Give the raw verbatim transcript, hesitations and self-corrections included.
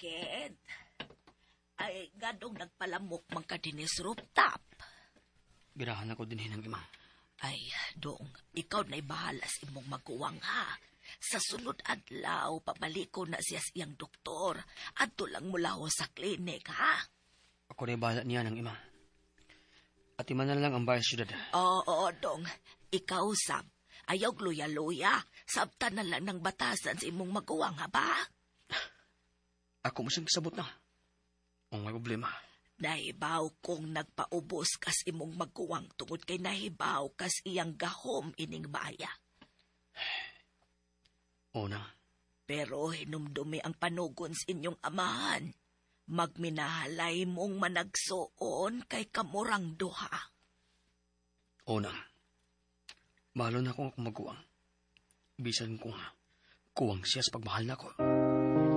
Ked, ay gadong nagpalamok man ka dinis rooftop. Girahan ako din hinang ima. Ay, dong, ikaw na'y bahala sa imong maguwang ha. Sa sunod adlaw, pabaliko na siya siyang doktor. Adto lang mula ho sa klinik, ha? Ako na'y bahala niya ng ima. At ima na lang ang bayas syudad. Oo, oo, dong. Ikaw, Sab, ayaw luya-luya. Sabta na lang ng batasan sa imong maguwang, ha ba? Ako masang kasabot na. Ang may problema. Nahibaw kong nagpaubos kas imong maguwang tungod kay nahibaw kas iyang gahom ining baya. Oo na. Pero hinumdumi ang panugon sa inyong amahan. Magminahalay mong managsoon kay kamurang duha. Oo na. Mahalo na akong akong maguwang. Bisan ko nga, kuwang siya sa pagmahal na ko.